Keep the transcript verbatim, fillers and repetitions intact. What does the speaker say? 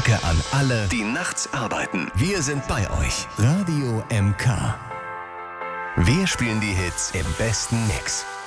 Danke an alle, die nachts arbeiten. wir sind bei euch. Radio M K. Wir spielen die Hits im besten Mix.